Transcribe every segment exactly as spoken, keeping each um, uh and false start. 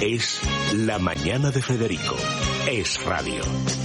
Es La Mañana de Federico. Es radio.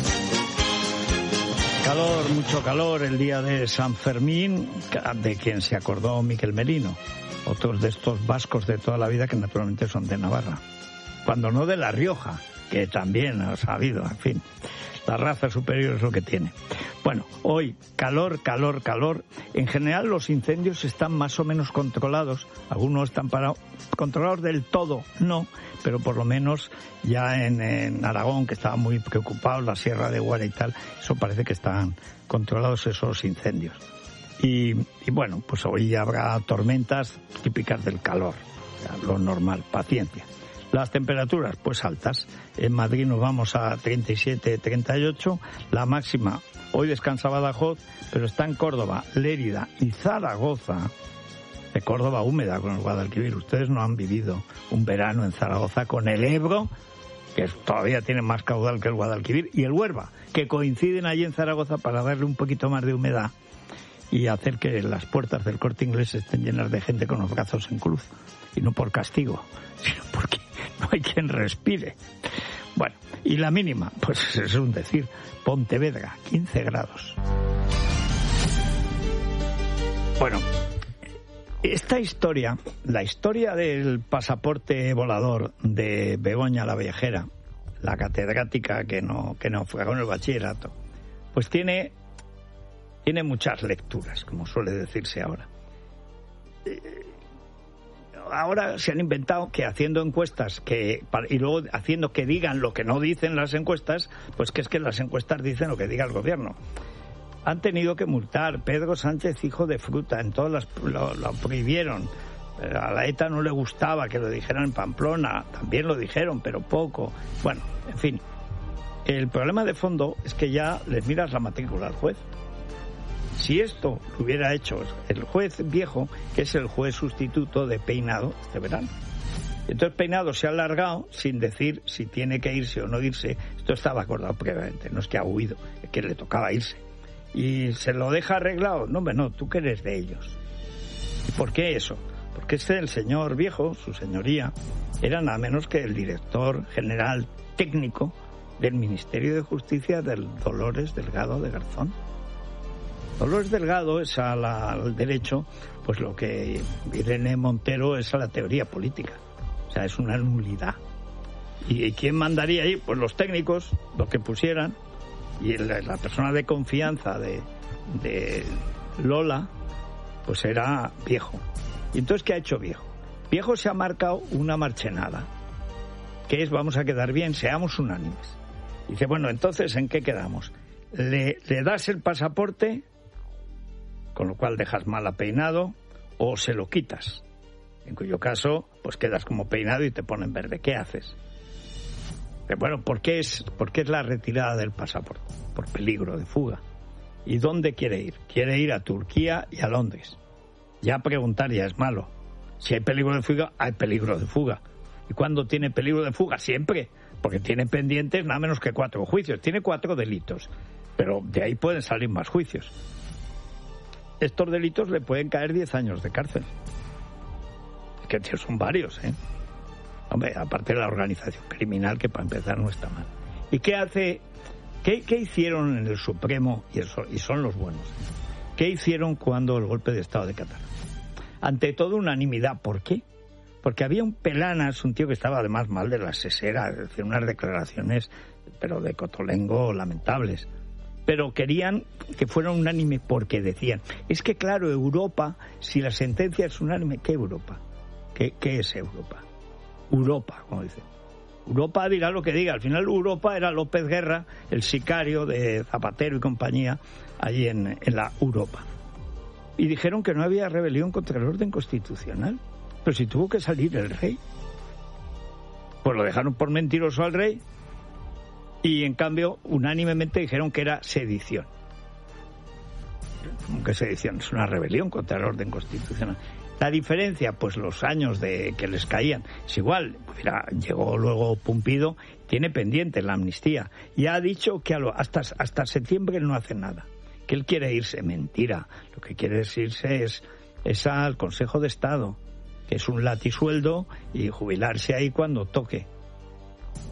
Calor, mucho calor, el día de San Fermín, de quien se acordó Miquel Merino. Otros de estos vascos de toda la vida que naturalmente son de Navarra. Cuando no de La Rioja, que también ha sabido, en fin. La raza superior es lo que tiene. Bueno, hoy calor, calor, calor. En general los incendios están más o menos controlados. Algunos están parados, controlados del todo, no, pero por lo menos ya en, en Aragón, que estaban muy preocupados, la Sierra de Guara y tal, eso parece que están controlados esos incendios. Y, y bueno, pues hoy habrá tormentas típicas del calor, o sea, lo normal, paciencia. Las temperaturas, pues altas. En Madrid nos vamos a treinta y siete, treinta y ocho. La máxima, hoy descansa Badajoz, pero está en Córdoba, Lérida y Zaragoza. De Córdoba húmeda con el Guadalquivir. Ustedes no han vivido un verano en Zaragoza con el Ebro, que todavía tiene más caudal que el Guadalquivir, y el Huerva, que coinciden allí en Zaragoza para darle un poquito más de humedad y hacer que las puertas del Corte Inglés estén llenas de gente con los brazos en cruz. Y no por castigo, sino porque no hay quien respire. Bueno, y la mínima, pues es un decir, Pontevedra, quince grados. Bueno, esta historia, la historia del pasaporte volador de Begoña la Viajera, la catedrática que no que naufragó en el bachillerato, pues tiene, tiene muchas lecturas, como suele decirse ahora. Ahora se han inventado que haciendo encuestas que y luego haciendo que digan lo que no dicen las encuestas, pues que es que las encuestas dicen lo que diga el gobierno. Han tenido que multar. Pedro Sánchez, hijo de fruta, en todas las lo, lo prohibieron. A la ETA no le gustaba que lo dijeran en Pamplona, también lo dijeron, pero poco. Bueno, en fin. El problema de fondo es que ya les miras la matrícula al juez. Si esto lo hubiera hecho el juez viejo, que es el juez sustituto de Peinado este verano. Entonces Peinado se ha alargado sin decir si tiene que irse o no irse. Esto estaba acordado previamente, no es que ha huido, es que le tocaba irse. Y se lo deja arreglado. No, hombre, no, tú que eres de ellos. ¿Y por qué eso? Porque este el señor viejo, su señoría, era nada menos que el director general técnico del Ministerio de Justicia del Dolores Delgado de Garzón. Dolores Delgado es a la, al derecho, pues lo que Irene Montero es a la teoría política. O sea, es una nulidad. ¿Y quién mandaría ahí? Pues los técnicos, los que pusieran, y la, la persona de confianza de, de Lola, pues era Viejo. ¿Y entonces qué ha hecho Viejo? Viejo se ha marcado una marchenada, que es vamos a quedar bien, seamos unánimes. Dice, bueno, entonces, ¿en qué quedamos? Le, le das el pasaporte, con lo cual dejas mal a Peinado, o se lo quitas, en cuyo caso pues quedas como Peinado y te ponen verde. ¿Qué haces? Pero bueno, ¿por qué es, por qué es la retirada del pasaporte? Por peligro de fuga. ¿Y dónde quiere ir? Quiere ir a Turquía y a Londres. Ya preguntar ya es malo. Si hay peligro de fuga, hay peligro de fuga. ¿Y cuándo tiene peligro de fuga? Siempre, porque tiene pendientes nada menos que cuatro juicios. Tiene cuatro delitos, pero de ahí pueden salir más juicios. Estos delitos le pueden caer diez años de cárcel. Es que tío, son varios, ¿eh? Hombre, aparte de la organización criminal, que para empezar no está mal. ¿Y qué hace? ¿Qué, qué hicieron en el Supremo? Y, eso, y son los buenos. ¿Qué hicieron cuando el golpe de Estado de Qatar? Ante todo, unanimidad. ¿Por qué? Porque había un Pelanas, un tío que estaba además mal de la sesera, es decir, unas declaraciones, pero de cotolengo lamentables. Pero querían que fuera unánime porque decían, es que claro, Europa, si la sentencia es unánime, ¿qué Europa? ¿Qué, qué es Europa? Europa, como dicen. Europa dirá lo que diga. Al final Europa era López Guerra, el sicario de Zapatero y compañía, allí en, en la Europa. Y dijeron que no había rebelión contra el orden constitucional. Pero si tuvo que salir el rey. Pues lo dejaron por mentiroso al rey. Y en cambio, unánimemente dijeron que era sedición. ¿Cómo que sedición? Es una rebelión contra el orden constitucional. La diferencia, pues los años de que les caían, es igual. Mira, llegó luego Pumpido, tiene pendiente la amnistía. Y ha dicho que a lo, hasta, hasta septiembre no hace nada. Que él quiere irse. Mentira. Lo que quiere irse es, es al Consejo de Estado, que es un latisueldo, y jubilarse ahí cuando toque.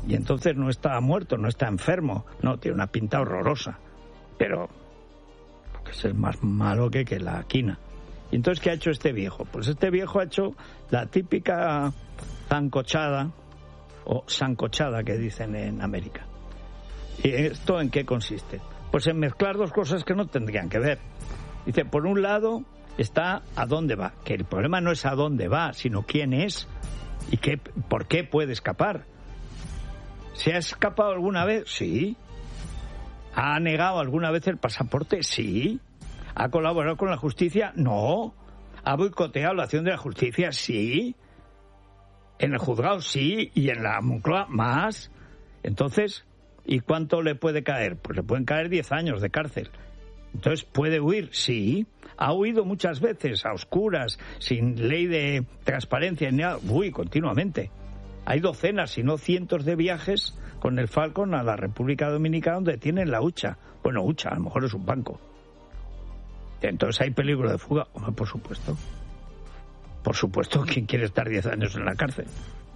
Y entonces no está muerto, no está enfermo. No, tiene una pinta horrorosa. Pero que es el más malo que, que la quina. Y entonces, ¿qué ha hecho este viejo? Pues este viejo ha hecho la típica zancochada, o sancochada que dicen en América. ¿Y esto en qué consiste? Pues en mezclar dos cosas que no tendrían que ver. Dice, por un lado está a dónde va, que el problema no es a dónde va, sino quién es y qué, por qué puede escapar. ¿Se ha escapado alguna vez? Sí. ¿Ha negado alguna vez el pasaporte? Sí. ¿Ha colaborado con la justicia? No. ¿Ha boicoteado la acción de la justicia? Sí. En el juzgado sí, y en la Moncloa más. Entonces, ¿y cuánto le puede caer? Pues le pueden caer diez años de cárcel. Entonces, ¿puede huir? Sí. Ha huido muchas veces, a oscuras, sin ley de transparencia, ni nada. Uy, continuamente. Hay docenas, si no cientos de viajes con el Falcon a la República Dominicana donde tienen la hucha. Bueno, hucha, a lo mejor es un banco. Entonces, ¿hay peligro de fuga? Hombre, por supuesto. Por supuesto, ¿quién quiere estar diez años en la cárcel?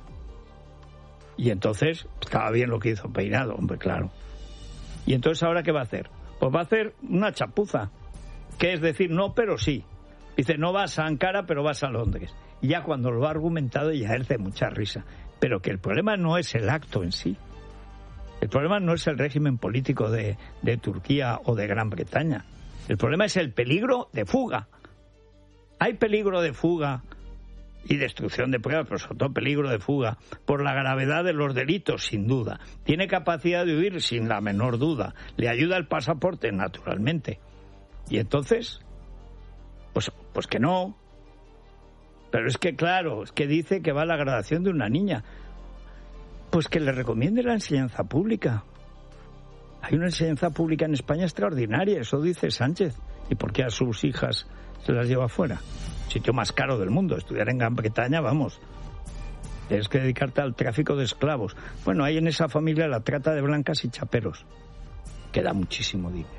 Y entonces, estaba bien lo que hizo Peinado, hombre, claro. ¿Y entonces ahora qué va a hacer? Pues va a hacer una chapuza, que es decir, no, pero sí. Dice, no vas a Ankara, pero vas a Londres. Y ya cuando lo ha argumentado ya es de mucha risa. Pero que el problema no es el acto en sí. El problema no es el régimen político de, de Turquía o de Gran Bretaña. El problema es el peligro de fuga. Hay peligro de fuga y destrucción de pruebas, pero sobre todo peligro de fuga por la gravedad de los delitos, sin duda. Tiene capacidad de huir, sin la menor duda. Le ayuda el pasaporte, naturalmente. Y entonces, pues, pues que no. Pero es que, claro, es que dice que va a la graduación de una niña. Pues que le recomiende la enseñanza pública. Hay una enseñanza pública en España extraordinaria, eso dice Sánchez. ¿Y por qué a sus hijas se las lleva afuera? Sitio más caro del mundo. Estudiar en Gran Bretaña, vamos. Tienes que dedicarte al tráfico de esclavos. Bueno, hay en esa familia la trata de blancas y chaperos, que da muchísimo dinero.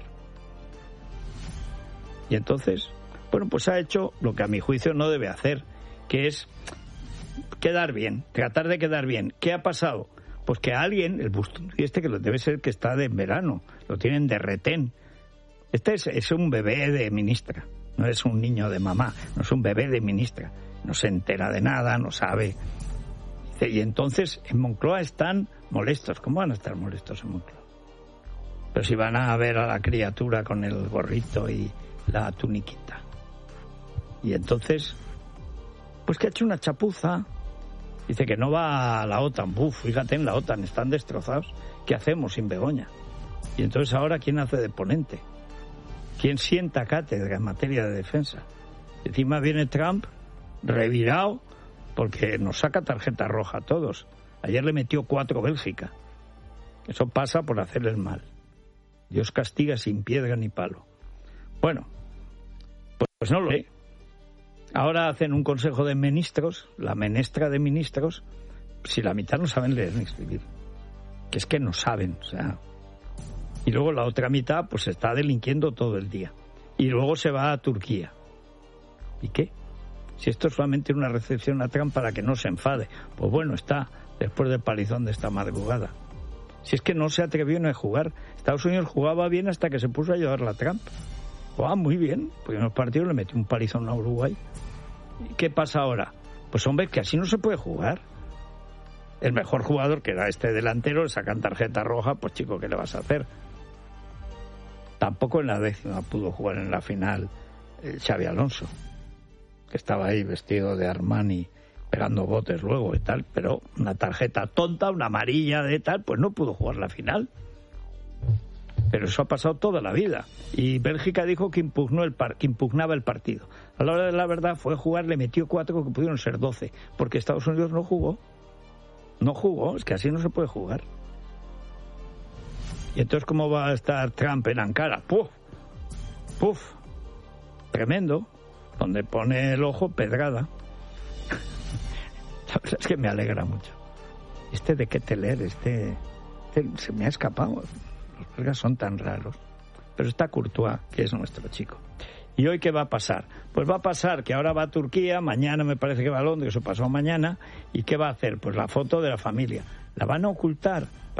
Y entonces, bueno, pues ha hecho lo que a mi juicio no debe hacer, que es quedar bien, tratar de quedar bien. ¿Qué ha pasado? Pues que alguien, el Bustundu este, que lo debe ser que está de en verano, lo tienen de retén. Este es, es un bebé de ministra, no es un niño de mamá, no es un bebé de ministra. No se entera de nada, no sabe. Y entonces en Moncloa están molestos. ¿Cómo van a estar molestos en Moncloa? Pero si van a ver a la criatura con el gorrito y la tuniquita. Y entonces, pues que ha hecho una chapuza. Dice que no va a la OTAN. Buf, fíjate en la OTAN, están destrozados. ¿Qué hacemos sin Begoña? Y entonces ahora, ¿quién hace de ponente? ¿Quién sienta cátedra en materia de defensa? Encima viene Trump, revirado, porque nos saca tarjeta roja a todos. Ayer le metió cuatro Bélgica. Eso pasa por hacerle el mal. Dios castiga sin piedra ni palo. Bueno, pues, pues no lo sé. Ahora hacen un consejo de ministros, la menestra de ministros, si la mitad no saben leer ni escribir. Que es que no saben, o sea. Y luego la otra mitad pues está delinquiendo todo el día. Y luego se va a Turquía. ¿Y qué? Si esto es solamente una recepción a Trump para que no se enfade. Pues bueno, está después del palizón de esta madrugada. Si es que no se atrevió ni a jugar. Estados Unidos jugaba bien hasta que se puso a ayudarle a Trump. Ah, muy bien, porque en los partidos le metió un palizón a Uruguay. ¿Y qué pasa ahora? Pues hombre, que así no se puede jugar. El mejor jugador, que era este delantero, le sacan tarjeta roja, pues chico, ¿qué le vas a hacer? Tampoco en la décima pudo jugar en la final el Xabi Alonso, que estaba ahí vestido de Armani, pegando botes luego y tal, pero una tarjeta tonta, una amarilla de tal, pues no pudo jugar la final. Pero eso ha pasado toda la vida. Y Bélgica dijo que, impugnó el par, que impugnaba el partido. A la hora de la verdad fue jugar, le metió cuatro que pudieron ser doce. Porque Estados Unidos no jugó. No jugó, es que así no se puede jugar. Y entonces, ¿cómo va a estar Trump en Ankara? ¡Puf! ¡Puf! Tremendo. Donde pone el ojo, pedrada. La verdad es que me alegra mucho. Este de qué teler, este, este se me ha escapado. Los belgas son tan raros. Pero está Courtois, que es nuestro chico. ¿Y hoy qué va a pasar? Pues va a pasar que ahora va a Turquía, mañana me parece que va a Londres, o pasó mañana, ¿y qué va a hacer? Pues la foto de la familia. La van a ocultar